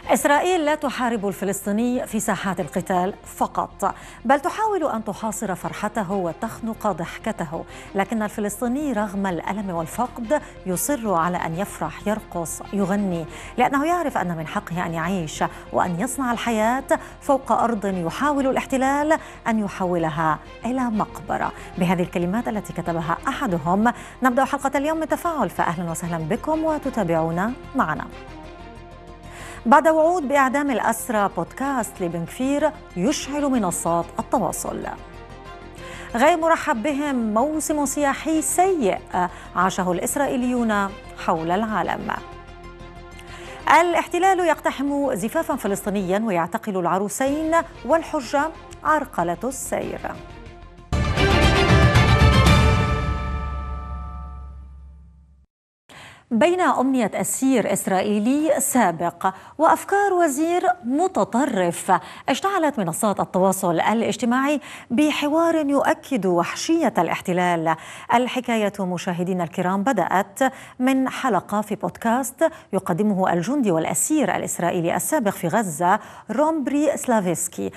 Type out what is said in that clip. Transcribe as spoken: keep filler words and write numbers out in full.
إسرائيل لا تحارب الفلسطيني في ساحات القتال فقط، بل تحاول أن تحاصر فرحته وتخنق ضحكته. لكن الفلسطيني رغم الألم والفقد يصر على أن يفرح، يرقص، يغني، لأنه يعرف أن من حقه أن يعيش وأن يصنع الحياة فوق أرض يحاول الاحتلال أن يحولها إلى مقبرة. بهذه الكلمات التي كتبها أحدهم نبدأ حلقة اليوم من تفاعل، فأهلا وسهلا بكم وتتابعونا معنا. بعد وعود بإعدام الأسرى، بودكاست لبن كفير يشعل منصات التواصل. غير مرحب بهم، موسم سياحي سيء عاشه الإسرائيليون حول العالم. الاحتلال يقتحم زفافا فلسطينيا ويعتقل العروسين، والحجة عرقلة السير. بين أمنية أسير إسرائيلي سابق وأفكار وزير متطرف، اشتعلت منصات التواصل الاجتماعي بحوار يؤكد وحشية الاحتلال. الحكاية مشاهدينا الكرام بدأت من حلقة في بودكاست يقدمه الجندي والأسير الإسرائيلي السابق في غزة رومبري سلافسكي،